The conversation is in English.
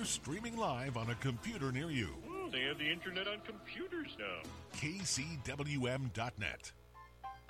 streaming live on a computer near you. Oh, they have the internet on computers now. KCWM.net.